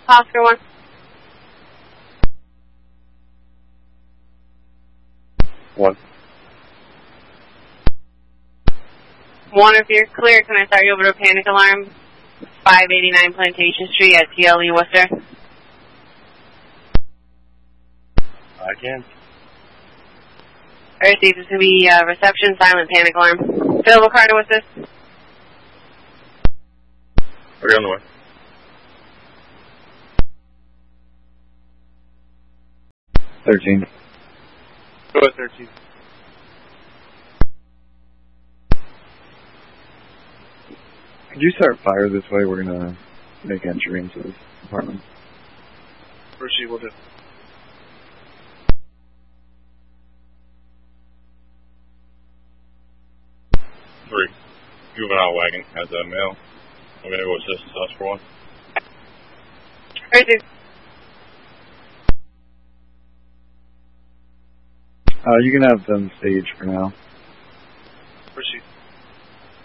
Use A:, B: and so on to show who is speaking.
A: Oscar 1.
B: 1.
A: 1, if you're clear, can I start you over to a panic alarm? 589 Plantation Street at TLE Worcester.
B: I can.
A: Alright, this is going to be reception, silent panic alarm. Available car to assist?
B: We're on the way. 13.
C: Go ahead, 13.
B: Could you start fire this way? We're going to make entry into this apartment.
C: Proceed, will do.
D: 3. Juvenile wagon has a male. I'm going to go assist Oscar 1.
A: Alright,
B: You can have them stage for now.
C: Proceed.